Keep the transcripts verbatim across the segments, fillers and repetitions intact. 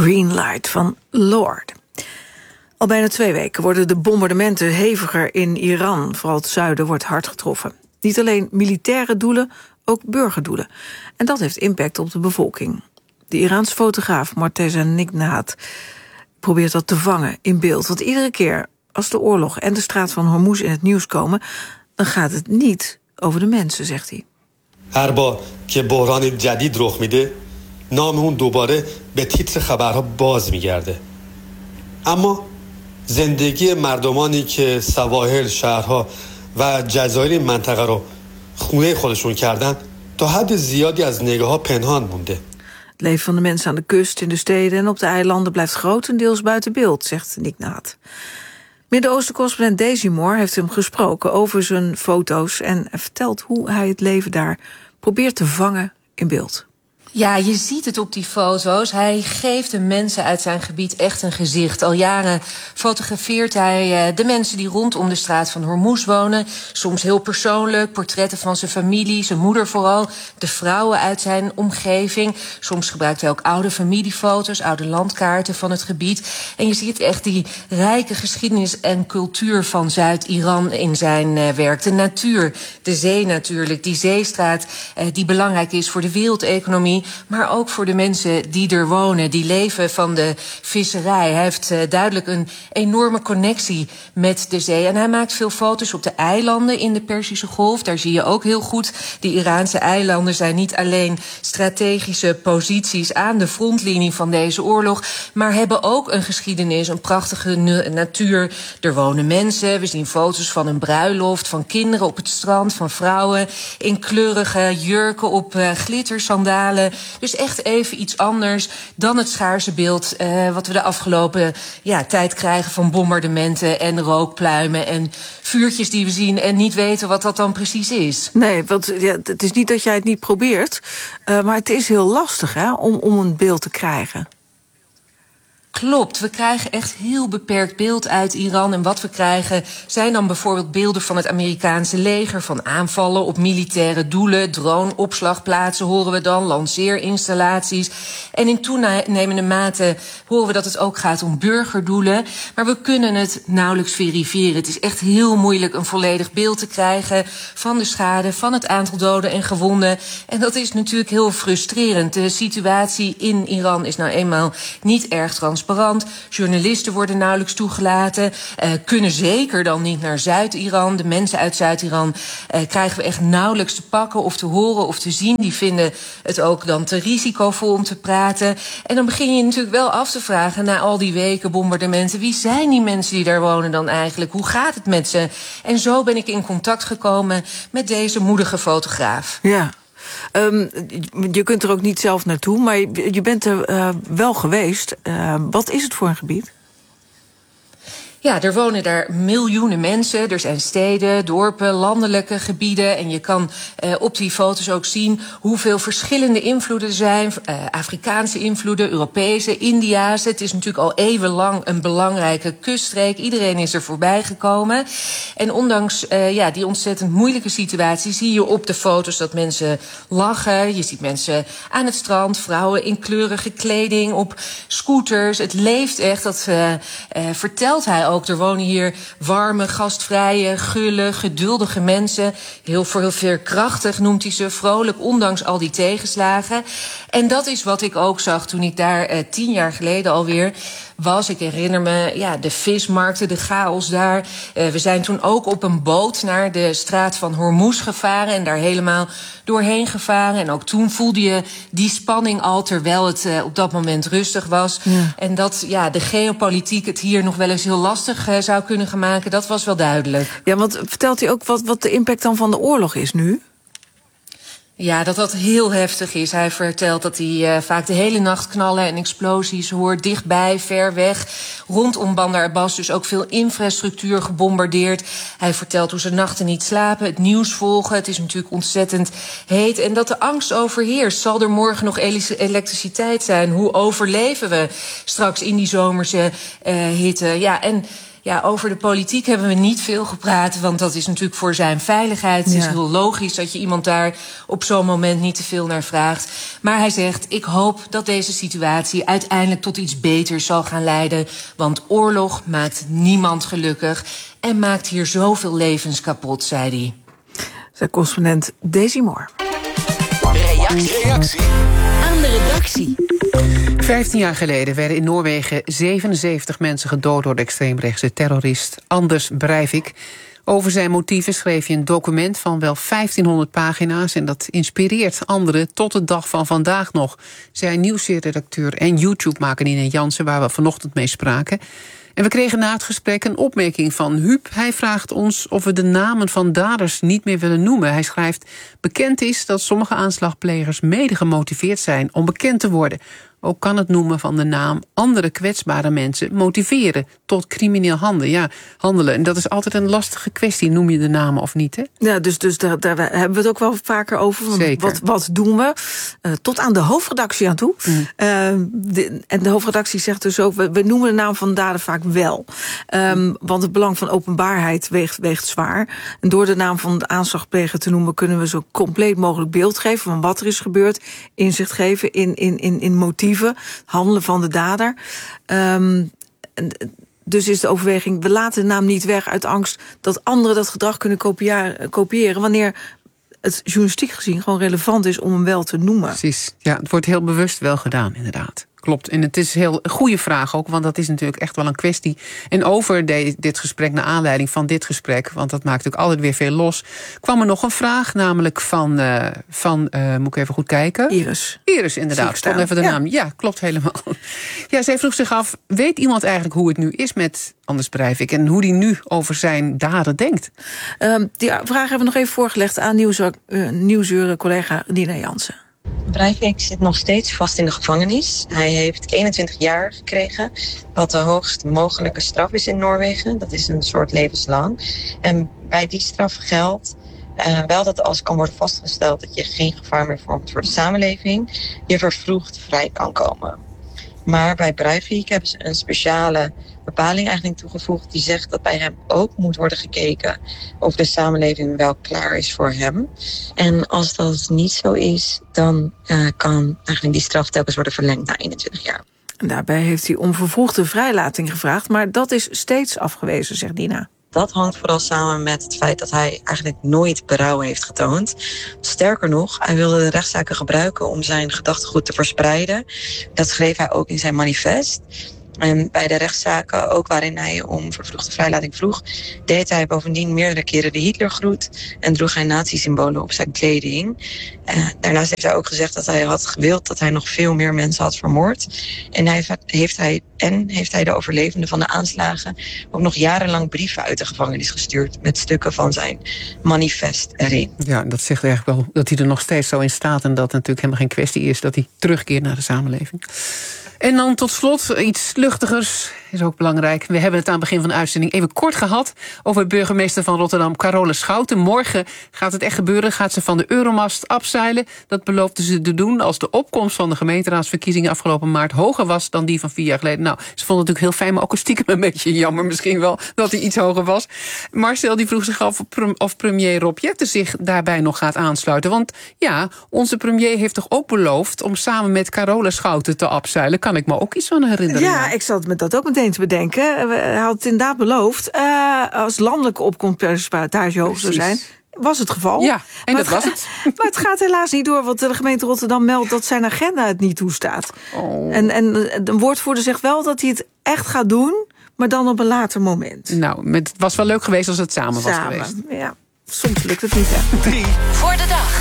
Green Light van Lord. Al bijna twee weken worden de bombardementen heviger in Iran. Vooral het zuiden wordt hard getroffen. Niet alleen militaire doelen, ook burgerdoelen. En dat heeft impact op de bevolking. De Iraanse fotograaf Morteza Nignaat probeert dat te vangen in beeld. Want iedere keer als de oorlog en de straat van Hormuz in het nieuws komen, dan gaat het niet over de mensen, zegt hij. هر بار که بحران جدید رخ میده نام اون دوباره به تیتر خبرها باز میگرده اما زندگی مردمانی که سواحل شهرها و جزایر منطقه رو خونه خودشون کردن تا حد زیادی از نگاه‌ها پنهان مونده. Het leven van de mensen aan de kust, in de steden en op de eilanden blijft grotendeels buiten beeld, zegt Nignaat. Midden-Oosten-correspondent Daisy Moore heeft hem gesproken over zijn foto's en vertelt hoe hij het leven daar probeert te vangen in beeld. Ja, je ziet het op die foto's. Hij geeft de mensen uit zijn gebied echt een gezicht. Al jaren fotografeert hij uh, de mensen die rondom de straat van Hormuz wonen. Soms heel persoonlijk, portretten van zijn familie, zijn moeder vooral. De vrouwen uit zijn omgeving. Soms gebruikt hij ook oude familiefoto's, oude landkaarten van het gebied. En je ziet echt die rijke geschiedenis en cultuur van Zuid-Iran in zijn uh, werk. De natuur, de zee natuurlijk, die zeestraat uh, die belangrijk is voor de wereldeconomie, maar ook voor de mensen die er wonen, die leven van de visserij. Hij heeft uh, duidelijk een enorme connectie met de zee. En hij maakt veel foto's op de eilanden in de Perzische Golf. Daar zie je ook heel goed, die Iraanse eilanden zijn niet alleen strategische posities aan de frontlinie van deze oorlog, maar hebben ook een geschiedenis, een prachtige natuur. Er wonen mensen, we zien foto's van een bruiloft, van kinderen op het strand, van vrouwen in kleurige jurken op uh, glittersandalen. Dus echt even iets anders dan het schaarse beeld uh, wat we de afgelopen ja, tijd krijgen van bombardementen en rookpluimen en vuurtjes die we zien en niet weten wat dat dan precies is. Nee, want ja, het is niet dat jij het niet probeert, uh, maar het is heel lastig hè, om, om een beeld te krijgen. Klopt, we krijgen echt heel beperkt beeld uit Iran. En wat we krijgen zijn dan bijvoorbeeld beelden van het Amerikaanse leger, van aanvallen op militaire doelen, drone-opslagplaatsen horen we dan, lanceerinstallaties. En in toenemende mate horen we dat het ook gaat om burgerdoelen. Maar we kunnen het nauwelijks verifiëren. Het is echt heel moeilijk een volledig beeld te krijgen van de schade, van het aantal doden en gewonden. En dat is natuurlijk heel frustrerend. De situatie in Iran is nou eenmaal niet erg transparant. Journalisten worden nauwelijks toegelaten, uh, kunnen zeker dan niet naar Zuid-Iran. De mensen uit Zuid-Iran uh, krijgen we echt nauwelijks te pakken of te horen of te zien. Die vinden het ook dan te risicovol om te praten. En dan begin je natuurlijk wel af te vragen, na al die weken bombardementen, wie zijn die mensen die daar wonen dan eigenlijk? Hoe gaat het met ze? En zo ben ik in contact gekomen met deze moedige fotograaf. Ja. Um, je kunt er ook niet zelf naartoe, maar je, je bent er uh, wel geweest. Uh, wat is het voor een gebied? Ja, er wonen daar miljoenen mensen. Er zijn steden, dorpen, landelijke gebieden. En je kan uh, op die foto's ook zien hoeveel verschillende invloeden er zijn. Uh, Afrikaanse invloeden, Europese, Indiase. Het is natuurlijk al eeuwenlang een belangrijke kuststreek. Iedereen is er voorbij gekomen. En ondanks uh, ja, die ontzettend moeilijke situatie zie je op de foto's dat mensen lachen. Je ziet mensen aan het strand, vrouwen in kleurige kleding, op scooters. Het leeft echt, dat uh, uh, vertelt hij ook. Ook er wonen hier warme, gastvrije, gulle, geduldige mensen. Heel voor heel veerkrachtig noemt hij ze, vrolijk, ondanks al die tegenslagen. En dat is wat ik ook zag toen ik daar uh, tien jaar geleden alweer was. Ik herinner me, ja, de vismarkten, de chaos daar. Uh, we zijn toen ook op een boot naar de straat van Hormuz gevaren en daar helemaal doorheen gevaren. En ook toen voelde je die spanning al, terwijl het uh, op dat moment rustig was. Ja. En dat ja, de geopolitiek het hier nog wel eens heel lastig uh, zou kunnen gaan maken, dat was wel duidelijk. Ja, want vertelt hij ook wat, wat de impact dan van de oorlog is nu? Ja, dat dat heel heftig is. Hij vertelt dat hij uh, vaak de hele nacht knallen en explosies hoort, dichtbij, ver weg. Rondom Bandar Abbas dus ook veel infrastructuur gebombardeerd. Hij vertelt hoe ze nachten niet slapen, het nieuws volgen. Het is natuurlijk ontzettend heet. En dat de angst overheerst. Zal er morgen nog elektriciteit zijn? Hoe overleven we straks in die zomerse uh, hitte? Ja, en Ja, over de politiek hebben we niet veel gepraat, want dat is natuurlijk voor zijn veiligheid. Het is Ja. heel logisch dat je iemand daar op zo'n moment niet te veel naar vraagt. Maar hij zegt, ik hoop dat deze situatie uiteindelijk tot iets beters zal gaan leiden. Want oorlog maakt niemand gelukkig en maakt hier zoveel levens kapot, zei hij. Zijn correspondent Daisy Moore. Reactie. Reactie aan de redactie. Vijftien jaar geleden werden in Noorwegen zevenenzeventig mensen gedood door de extreemrechtse terrorist Anders Breivik. Over zijn motieven schreef hij een document van wel vijftienhonderd pagina's en dat inspireert anderen tot de dag van vandaag nog, zei nieuwsredacteur en YouTube-maker Nina Jansen, waar we vanochtend mee spraken. En we kregen na het gesprek een opmerking van Huub. Hij vraagt ons of we de namen van daders niet meer willen noemen. Hij schrijft, bekend is dat sommige aanslagplegers mede gemotiveerd zijn om bekend te worden. Ook kan het noemen van de naam andere kwetsbare mensen motiveren tot crimineel handelen. Ja, handelen. En dat is altijd een lastige kwestie, noem je de namen of niet, hè? Ja, dus, dus daar, daar hebben we het ook wel vaker over. Van Zeker. Wat, wat doen we? Uh, tot aan de hoofdredactie aan toe. Mm. Uh, de, en de hoofdredactie zegt dus ook, we, we noemen de naam van de dader vaak wel. Um, mm. Want het belang van openbaarheid weegt, weegt zwaar. En door de naam van de aanslagpleger te noemen, kunnen we zo compleet mogelijk beeld geven van wat er is gebeurd. Inzicht geven in, in, in, in motieven. Handelen van de dader. Um, dus is de overweging, we laten de naam niet weg uit angst dat anderen dat gedrag kunnen kopiëren, kopiëren wanneer het journalistiek gezien gewoon relevant is om hem wel te noemen. Precies, ja, het wordt heel bewust wel gedaan, inderdaad. Klopt, en het is een heel goede vraag ook, want dat is natuurlijk echt wel een kwestie. En over de, dit gesprek, naar aanleiding van dit gesprek, want dat maakt natuurlijk altijd weer veel los, kwam er nog een vraag, namelijk van, uh, van uh, moet ik even goed kijken? Iris. Iris, inderdaad. Stond even de ja. naam. Ja, klopt helemaal. Ja, zij vroeg zich af, weet iemand eigenlijk hoe het nu is met Anders Breivik en hoe die nu over zijn daden denkt? Um, die vraag hebben we nog even voorgelegd aan nieuwsuur, uh, nieuwsuur collega Nina Jansen. Breivik zit nog steeds vast in de gevangenis. Hij heeft eenentwintig jaar gekregen, wat de hoogst mogelijke straf is in Noorwegen. Dat is een soort levenslang. En bij die straf geldt uh, wel dat als kan worden vastgesteld dat je geen gevaar meer vormt voor de samenleving, je vervroegd vrij kan komen. Maar bij Breivik hebben ze een speciale bepaling eigenlijk toegevoegd die zegt dat bij hem ook moet worden gekeken of de samenleving wel klaar is voor hem. En als dat niet zo is, dan uh, kan eigenlijk die straf telkens worden verlengd na eenentwintig jaar. En daarbij heeft hij om vervroegde vrijlating gevraagd, maar dat is steeds afgewezen, zegt Dina. Dat hangt vooral samen met het feit dat hij eigenlijk nooit berouw heeft getoond. Sterker nog, hij wilde de rechtszaken gebruiken om zijn gedachtegoed te verspreiden. Dat schreef hij ook in zijn manifest. En bij de rechtszaken, ook waarin hij om vervroegde vrijlating vroeg, deed hij bovendien meerdere keren de Hitlergroet en droeg hij nazi-symbolen op zijn kleding. Uh, daarnaast heeft hij ook gezegd dat hij had gewild dat hij nog veel meer mensen had vermoord. En hij heeft hij, en heeft hij de overlevenden van de aanslagen ook nog jarenlang brieven uit de gevangenis gestuurd met stukken van zijn manifest erin. Ja, dat zegt eigenlijk wel dat hij er nog steeds zo in staat en dat het natuurlijk helemaal geen kwestie is dat hij terugkeert naar de samenleving. En dan tot slot iets luchtigers, is ook belangrijk. We hebben het aan het begin van de uitzending even kort gehad over burgemeester van Rotterdam, Carole Schouten. Morgen gaat het echt gebeuren, gaat ze van de Euromast afzeilen. Dat beloofde ze te doen als de opkomst van de gemeenteraadsverkiezingen afgelopen maart hoger was dan die van vier jaar geleden. Nou, ze vond het natuurlijk heel fijn, maar ook een stiekem een beetje jammer misschien wel dat hij iets hoger was. Marcel die vroeg zich af of premier Rob Jetten zich daarbij nog gaat aansluiten. Want ja, onze premier heeft toch ook beloofd om samen met Carole Schouten te afzeilen. Kan ik me ook iets van herinneren? Ja, ik zat me dat ook meteen te bedenken. Hij had het inderdaad beloofd. Uh, als landelijke opkomstpercentage hoog zou zijn, was het geval. Ja, en maar dat was het. Maar het gaat helaas niet door, want de gemeente Rotterdam meldt dat zijn agenda het niet toestaat. Oh. En, en de woordvoerder zegt wel dat hij het echt gaat doen, maar dan op een later moment. Nou, het was wel leuk geweest als het samen, samen was geweest. Ja, soms lukt het niet, hè. Drie voor de dag.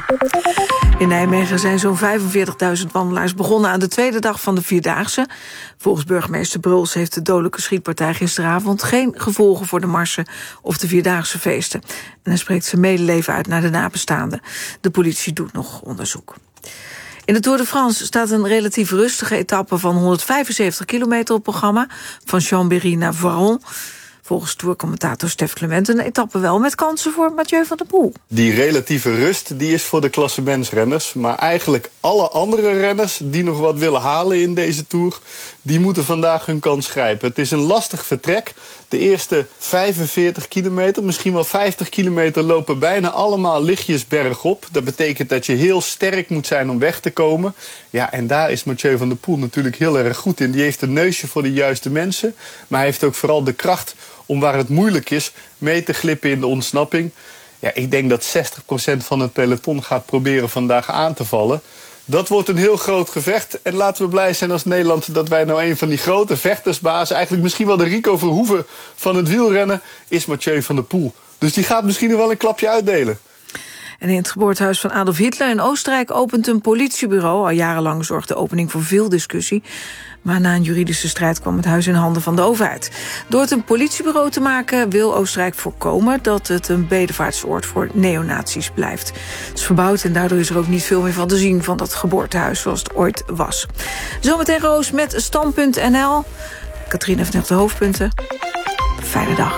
In Nijmegen zijn zo'n vijfenveertigduizend wandelaars begonnen aan de tweede dag van de Vierdaagse. Volgens burgemeester Bruls heeft de dodelijke schietpartij gisteravond geen gevolgen voor de marsen of de Vierdaagse feesten. En hij spreekt zijn medeleven uit naar de nabestaanden. De politie doet nog onderzoek. In de Tour de France staat een relatief rustige etappe van honderdvijfenzeventig kilometer op programma, van Chambéry naar Voiron. Volgens tourcommentator Stef Clement een etappe wel met kansen voor Mathieu van der Poel. Die relatieve rust die is voor de klassementsrenners. Maar eigenlijk alle andere renners die nog wat willen halen in deze Tour, die moeten vandaag hun kans grijpen. Het is een lastig vertrek. De eerste vijfenveertig kilometer, misschien wel vijftig kilometer... lopen bijna allemaal lichtjes bergop. Dat betekent dat je heel sterk moet zijn om weg te komen. Ja, en daar is Mathieu van der Poel natuurlijk heel erg goed in. Die heeft een neusje voor de juiste mensen. Maar hij heeft ook vooral de kracht om waar het moeilijk is... mee te glippen in de ontsnapping. Ja, ik denk dat zestig procent van het peloton gaat proberen vandaag aan te vallen. Dat wordt een heel groot gevecht. En laten we blij zijn als Nederland dat wij nou een van die grote vechtersbazen... eigenlijk misschien wel de Rico Verhoeven van het wielrennen... is Mathieu van der Poel. Dus die gaat misschien nog wel een klapje uitdelen. En in het geboortehuis van Adolf Hitler in Oostenrijk opent een politiebureau. Al jarenlang zorgde de opening voor veel discussie. Maar na een juridische strijd kwam het huis in handen van de overheid. Door het een politiebureau te maken wil Oostenrijk voorkomen... dat het een bedevaartsoord voor neonazies blijft. Het is verbouwd en daardoor is er ook niet veel meer van te zien... van dat geboortehuis zoals het ooit was. Zometeen Roos met Stand punt n l. Katrien heeft nog de hoofdpunten. Fijne dag.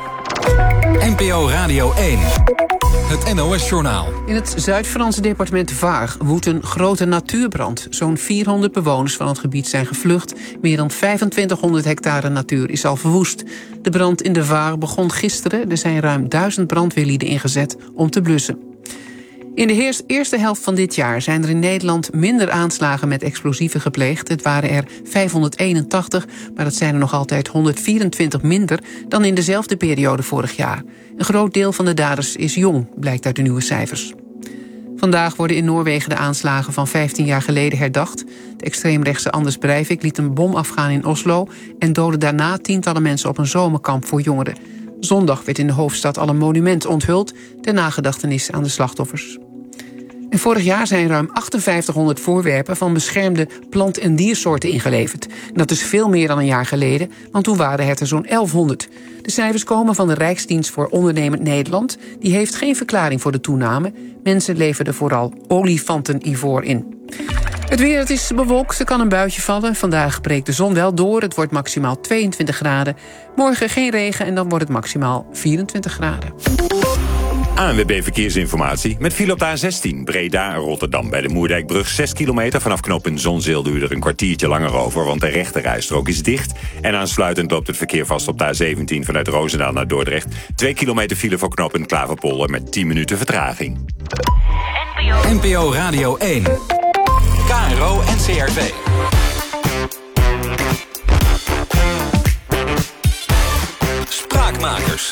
N P O Radio één. Het N O S-journaal. In het Zuid-Franse departement Var woedt een grote natuurbrand. Zo'n vierhonderd bewoners van het gebied zijn gevlucht. Meer dan vijfentwintighonderd hectare natuur is al verwoest. De brand in de Var begon gisteren. Er zijn ruim duizend brandweerlieden ingezet om te blussen. In de eerste helft van dit jaar zijn er in Nederland minder aanslagen met explosieven gepleegd. Het waren er vijfhonderdeenentachtig, maar dat zijn er nog altijd honderdvierentwintig minder dan in dezelfde periode vorig jaar. Een groot deel van de daders is jong, blijkt uit de nieuwe cijfers. Vandaag worden in Noorwegen de aanslagen van vijftien jaar geleden herdacht. De extreemrechtse Anders Breivik liet een bom afgaan in Oslo en doodde daarna tientallen mensen op een zomerkamp voor jongeren. Zondag werd in de hoofdstad al een monument onthuld ter nagedachtenis aan de slachtoffers. En vorig jaar zijn ruim achtenvijftighonderd voorwerpen van beschermde plant- en diersoorten ingeleverd. En dat is veel meer dan een jaar geleden, want toen waren het er zo'n elfhonderd. De cijfers komen van de Rijksdienst voor Ondernemend Nederland. Die heeft geen verklaring voor de toename. Mensen leverden vooral olifantenivoor in. Het weer, het is bewolkt, er kan een buitje vallen. Vandaag breekt de zon wel door, het wordt maximaal tweeëntwintig graden. Morgen geen regen en dan wordt het maximaal vierentwintig graden. A N W B Verkeersinformatie met file op de A zestien Breda-Rotterdam. Bij de Moerdijkbrug zes kilometer. Vanaf knooppunt Zonzeel duurt er een kwartiertje langer over... want de rechterrijstrook is dicht. En aansluitend loopt het verkeer vast op de A zeventien... vanuit Roosendaal naar Dordrecht. twee kilometer file voor knooppunt Klaverpolder... met tien minuten vertraging. N P O Radio één. K R O en C R V. Spraakmakers.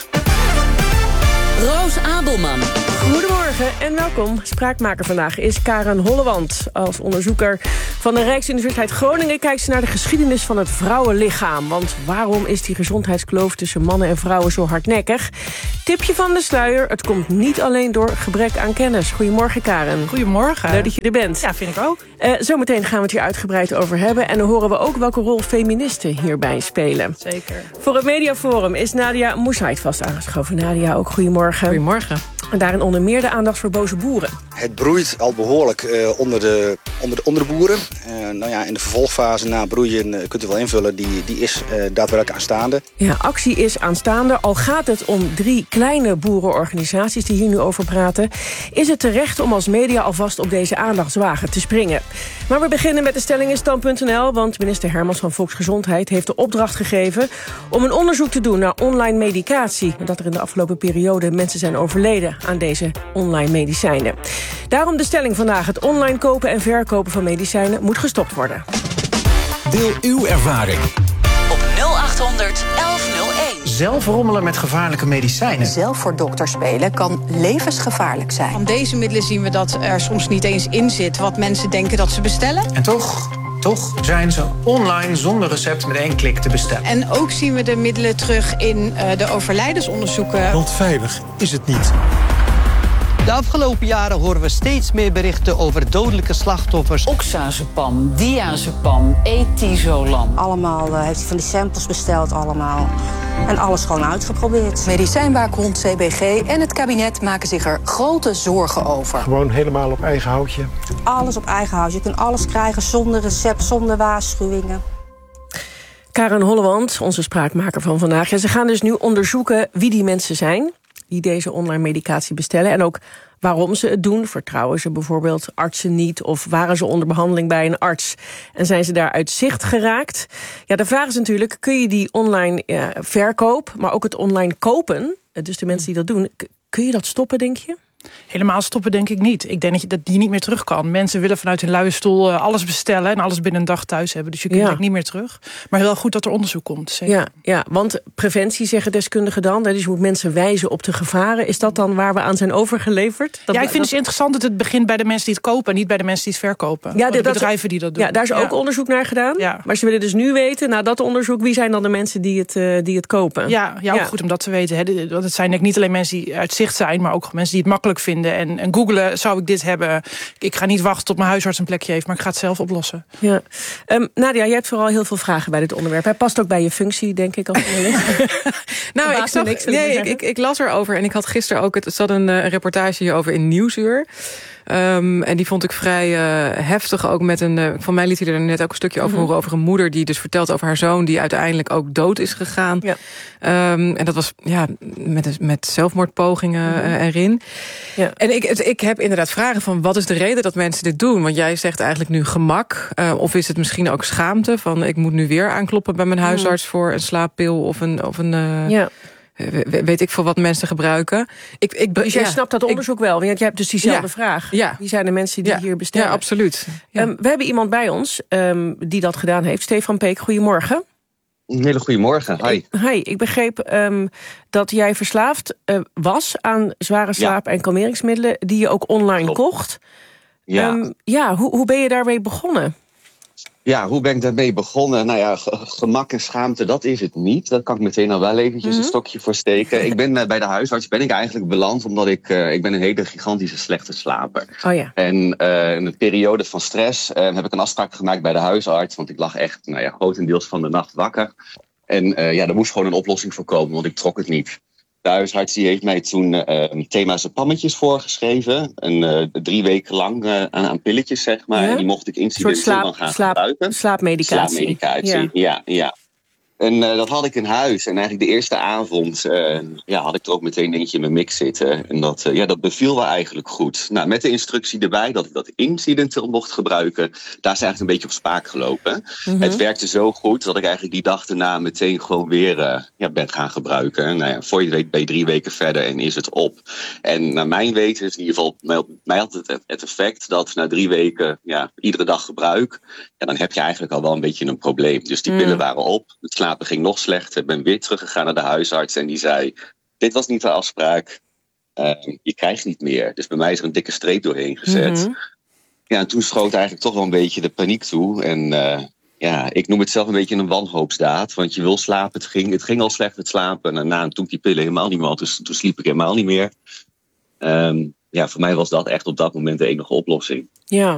Roos Abelman. Goedemorgen en welkom. Spraakmaker vandaag is Karen Hollewand. Als onderzoeker van de Rijksuniversiteit Groningen kijkt ze naar de geschiedenis van het vrouwenlichaam. Want waarom is die gezondheidskloof tussen mannen en vrouwen zo hardnekkig? Tipje van de sluier, het komt niet alleen door gebrek aan kennis. Goedemorgen Karen. Goedemorgen. Leuk dat je er bent. Ja, vind ik ook. Uh, zometeen gaan we het hier uitgebreid over hebben. En dan horen we ook welke rol feministen hierbij spelen. Zeker. Voor het Mediaforum is Nadia Moussaïd vast aangeschoven. Nadia, ook goedemorgen. Goedemorgen. En daarin onder meer de aandacht voor boze boeren. Het broeit al behoorlijk uh, onder, de, onder, de, onder de boeren. Uh, nou ja, in de vervolgfase na broeien uh, kunt u wel invullen, die, die is uh, daadwerkelijk aanstaande. Ja, actie is aanstaande. Al gaat het om drie kleine boerenorganisaties die hier nu over praten, is het terecht om als media alvast op deze aandachtswagen te springen. Maar we beginnen met de stelling in stand punt n l, want minister Hermans van Volksgezondheid heeft de opdracht gegeven om een onderzoek te doen naar online medicatie. Dat er in de afgelopen periode mensen zijn overleden aan deze online medicijnen. Daarom de stelling vandaag: het online kopen en verkopen van medicijnen moet gestopt worden. Deel uw ervaring op nul acht honderd elf nul één. Zelf rommelen met gevaarlijke medicijnen. Zelf voor dokter spelen kan levensgevaarlijk zijn. Van deze middelen zien we dat er soms niet eens in zit wat mensen denken dat ze bestellen. En toch, toch zijn ze online zonder recept met één klik te bestellen. En ook zien we de middelen terug in uh, de overlijdensonderzoeken. Want veilig is het niet. De afgelopen jaren horen we steeds meer berichten over dodelijke slachtoffers. Oxazepam, diazepam, etizolam. Allemaal uh, heeft hij van die samples besteld allemaal. En alles gewoon uitgeprobeerd. Medicijnwaakhond C B G en het kabinet maken zich er grote zorgen over. Gewoon helemaal op eigen houtje. Alles op eigen houtje. Je kunt alles krijgen zonder recept, zonder waarschuwingen. Karen Hollewand, onze spraakmaker van vandaag. Ja, ze gaan dus nu onderzoeken wie die mensen zijn. die deze online medicatie bestellen. En ook waarom ze het doen. Vertrouwen ze bijvoorbeeld artsen niet? Of waren ze onder behandeling bij een arts en zijn ze daar uit zicht geraakt? Ja, de vraag is natuurlijk, kun je die online uh, verkoop, maar ook het online kopen, dus de mensen die dat doen, k- kun je dat stoppen, denk je? Helemaal stoppen denk ik niet. Ik denk dat je, dat die niet meer terug kan. Mensen willen vanuit hun luie stoel uh, alles bestellen en alles binnen een dag thuis hebben. Dus je kunt Ja. eigenlijk niet meer terug. Maar heel goed dat er onderzoek komt. Zeker. Ja, ja, want preventie zeggen deskundigen dan. Dus je moet mensen wijzen op de gevaren. Is dat dan waar we aan zijn overgeleverd? Dat, ja, ik vind dat... het interessant dat het begint bij de mensen die het kopen en niet bij de mensen die het verkopen. Ja, de dat, bedrijven die dat doen. Ja, daar is ja. ook onderzoek naar gedaan. Ja. Maar ze willen dus nu weten, na dat onderzoek, wie zijn dan de mensen die het, uh, die het kopen? Ja, ja, ook ja. goed om dat te weten. Hè. Want het zijn denk ik niet alleen mensen die uit zicht zijn, maar ook mensen die het makkelijk vinden. En, en googlen, zou ik dit hebben? Ik ga niet wachten tot mijn huisarts een plekje heeft, maar ik ga het zelf oplossen. Ja. Um, Nadia, jij hebt vooral heel veel vragen bij dit onderwerp. Hij past ook bij je functie, denk ik. Als nou, ik, zag, niks, nee, ik, ik, ik las erover en ik had gisteren ook... Het, er zat een, een reportage hierover in Nieuwsuur. Um, en die vond ik vrij uh, heftig. Ook met een, uh, van mij liet hij er net ook een stukje over horen... over een moeder die dus vertelt over haar zoon... die uiteindelijk ook dood is gegaan. Ja. Um, en dat was ja, met, met zelfmoordpogingen mm-hmm. uh, erin. Ja. En ik, ik heb inderdaad vragen van... wat is de reden dat mensen dit doen? Want jij zegt eigenlijk nu gemak. Uh, of is het misschien ook schaamte? Van ik moet nu weer aankloppen bij mijn huisarts... Mm. voor een slaappil of een... Of een uh, ja. weet ik veel wat mensen gebruiken. Ik, ik, dus jij ja, snapt dat onderzoek ik, wel, want jij hebt dus diezelfde ja, vraag. Ja. Wie zijn de mensen die ja, hier bestellen? Ja, absoluut. Ja. Um, we hebben iemand bij ons um, die dat gedaan heeft. Stefan Peek, goedemorgen. Een hele goede morgen, hi. Hi, ik begreep um, dat jij verslaafd uh, was aan zware slaap- ja. en kalmeringsmiddelen... die je ook online Klopt. kocht. Ja, um, ja hoe, hoe ben je daarmee begonnen? Ja, hoe ben ik daarmee begonnen? Nou ja, gemak en schaamte, dat is het niet. Daar kan ik meteen al wel eventjes mm-hmm. een stokje voor steken. Ik ben uh, bij de huisarts ben ik eigenlijk beland... omdat ik, uh, ik ben een hele gigantische slechte slaper. Oh ja. En uh, in een periode van stress uh, heb ik een afspraak gemaakt bij de huisarts... want ik lag echt nou ja, grotendeels van de nacht wakker. En uh, ja, er moest gewoon een oplossing voor komen, want ik trok het niet. De huisarts die heeft mij toen uh, themazepammetjes voorgeschreven. En uh, drie weken lang uh, aan, aan pilletjes, zeg maar. Ja? En die mocht ik incidenteel slaap, dan gaan slaap, gebruiken. Slaapmedicatie. Slaapmedicatie, ja, ja. ja. En uh, dat had ik in huis. En eigenlijk de eerste avond uh, ja, had ik er ook meteen eentje in mijn mix zitten. En dat, uh, ja, dat beviel wel eigenlijk goed. Nou, met de instructie erbij dat ik dat incidenteel mocht gebruiken. Daar is eigenlijk een beetje op spaak gelopen. Mm-hmm. Het werkte zo goed dat ik eigenlijk die dag daarna meteen gewoon weer uh, ja, ben gaan gebruiken. Nou ja, voor je weet ben je drie weken verder en is het op. En naar mijn weten is in ieder geval, mij, mij had het, het effect dat na drie weken ja, iedere dag gebruik. Ja, dan heb je eigenlijk al wel een beetje een probleem. Dus die pillen mm. waren op. Het slapen ging nog slechter. Ik ben weer teruggegaan naar de huisarts en die zei... dit was niet de afspraak. Uh, je krijgt niet meer. Dus bij mij is er een dikke streep doorheen gezet. Mm-hmm. Ja, en toen schoot eigenlijk toch wel een beetje de paniek toe. En uh, ja, ik noem het zelf een beetje een wanhoopsdaad. Want je wil slapen. Het ging, het ging al slecht het slapen. En na toen die pillen helemaal niet meer had. Dus toen sliep ik helemaal niet meer. Um, ja, voor mij was dat echt op dat moment de enige oplossing. Ja.